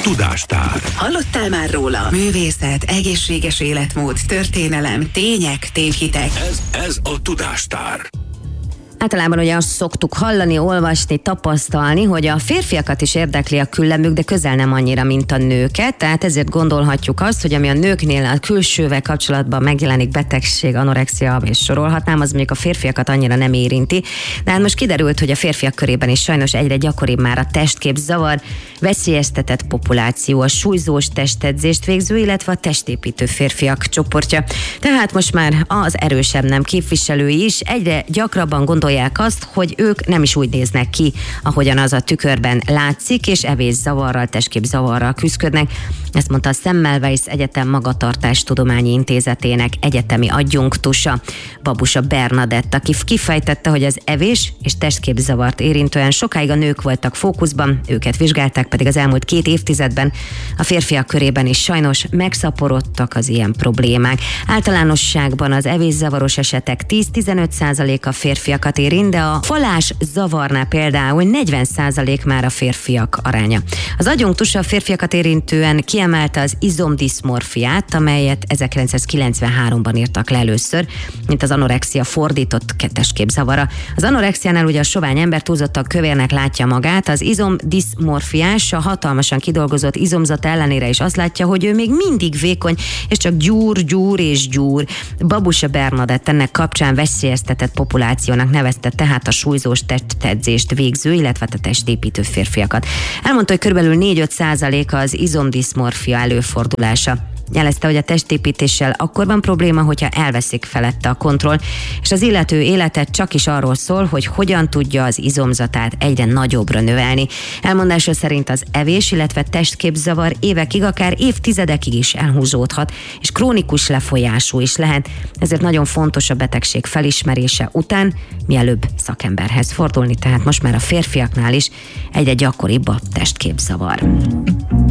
Tudástár. Hallottál már róla? Művészet, egészséges életmód, történelem, tények, tévhitek. Ez a Tudástár. Általában ugye azt szoktuk hallani, olvasni, tapasztalni, hogy a férfiakat is érdekli a küllemük, de közel nem annyira, mint a nőket. Tehát ezért gondolhatjuk azt, hogy ami a nőknél a külsővel kapcsolatban megjelenik, betegség, anorexia, és sorolhatnám, az mondjuk a férfiakat annyira nem érinti. De hát most kiderült, hogy a férfiak körében is sajnos egyre gyakoribb már a testképzavar, veszélyeztetett populáció, a súlyzós testedzést végző, illetve a testépítő férfiak csoportja. Tehát most már az erősebb nem képviselői is egyre gyakrabban gondolják azt, hogy ők nem is úgy néznek ki, ahogyan az a tükörben látszik, és evészavarral, testképzavarral küzdködnek. Ezt mondta a Semmelweis Egyetem Magatartástudományi Intézetének egyetemi adjunktusa, Babusa Bernadett, aki kifejtette, hogy az evés és testképzavart érintően sokáig a nők voltak fókuszban, őket vizsgálták, pedig az elmúlt 2 évtizedben a férfiak körében is sajnos megszaporodtak az ilyen problémák. Általánosságban az evészavaros esetek 10-15% a férfiakat érint, de a falás zavarnál például 40% már a férfiak aránya. Az adjunktus a férfiakat érintően kiemelte az izomdiszmorfiát, amelyet 1993-ban írtak le először, mint az anorexia fordított testképzavara. Az anorexiánál ugye a sovány ember túlzottan kövérnek látja magát, az izomdiszmorfiás a hatalmasan kidolgozott izomzat ellenére is azt látja, hogy ő még mindig vékony, és csak gyúr. Babusa Bernadett ennek kapcsán veszélyeztetett populációnak nevezte tehát a súlyzós testedzést végző, illetve a testépítő férfiakat. Elmondta, hogy körülbelül 4-5% az izomdiszmorfia előfordulása. Jelezte, hogy a testépítéssel akkor van probléma, hogyha elveszik felette a kontroll, és az illető élete csak is arról szól, hogy hogyan tudja az izomzatát egyre nagyobbra növelni. Elmondása szerint az evés, illetve testképzavar évekig, akár évtizedekig is elhúzódhat, és krónikus lefolyású is lehet, ezért nagyon fontos a betegség felismerése után mielőbb szakemberhez fordulni, tehát most már a férfiaknál is egyre gyakoribb a testképzavar.